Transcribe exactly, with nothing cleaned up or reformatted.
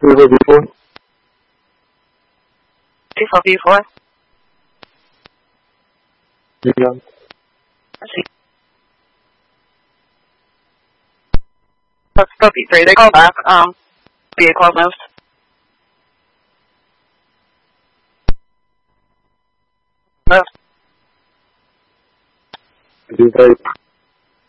Two for V four. Two for V four. Yeah. Let's go V three. They call back. Um, vehicle moved. Moved. V five.